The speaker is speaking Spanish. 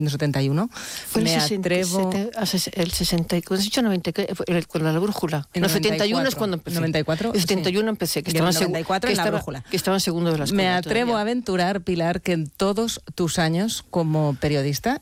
71. Fue el 60, ¿cuándo has dicho 90? Con la brújula. El No, 71 es cuando empecé. 94. El 71 empecé, que estaba en 94 en la brújula. Que estaba en segundo de la escuela. Me atrevo a aventurar, Pilar, que en todos tus años como periodista